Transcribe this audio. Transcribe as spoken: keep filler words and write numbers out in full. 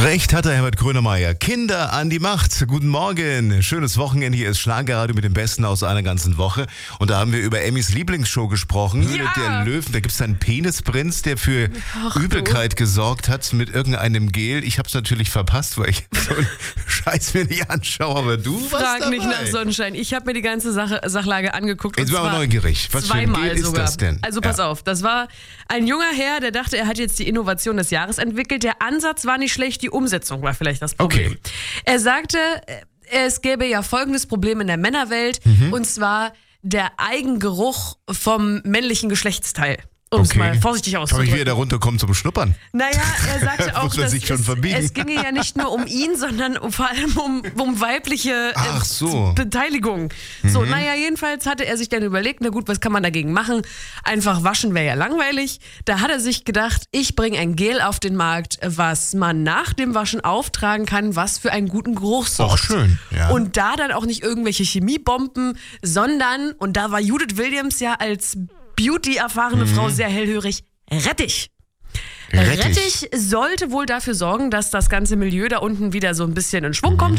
Recht hatte Herbert Grönemeyer. Kinder an die Macht. Guten Morgen. Schönes Wochenende. Hier ist Schlagerradio mit dem Besten aus einer ganzen Woche. Und da haben wir über Emmys Lieblingsshow gesprochen. Ja. Der Löwen. Da gibt es einen Penisprinz, der für Ach, Übelkeit du. gesorgt hat mit irgendeinem Gel. Ich habe es natürlich verpasst, weil ich so einen Scheiß mir nicht anschaue. Aber du warst Frag dabei. nicht nach Sonnenschein. Ich habe mir die ganze Sache, Sachlage angeguckt. Jetzt war ich neugierig. Was für ein Gel ist sogar. das denn? Also pass ja. auf. Das war ein junger Herr, der dachte, er hat jetzt die Innovation des Jahres entwickelt. Der Ansatz war nicht schlecht, die Umsetzung war vielleicht das Problem. Okay. Er sagte, es gäbe ja folgendes Problem in der Männerwelt, mhm. und zwar der Eigengeruch vom männlichen Geschlechtsteil. Um es okay. mal vorsichtig auszudrücken. Kann ich wieder da runterkommen zum Schnuppern? Naja, er sagte auch, Muss er dass sich schon es, verbiegen? es ginge ja nicht nur um ihn, sondern um, vor allem um, um weibliche Ach äh, so. Beteiligung. Mhm. So, naja, jedenfalls hatte er sich dann überlegt, na gut, was kann man dagegen machen? Einfach waschen wäre ja langweilig. Da hat er sich gedacht, ich bringe ein Gel auf den Markt, was man nach dem Waschen auftragen kann, was für einen guten Geruch sorgt. Auch schön, ja. Und da dann auch nicht irgendwelche Chemiebomben, sondern, und da war Judith Williams ja als Beauty-erfahrene mhm. Frau sehr hellhörig, Rettich. Rettich. Rettich sollte wohl dafür sorgen, dass das ganze Milieu da unten wieder so ein bisschen in Schwung kommt.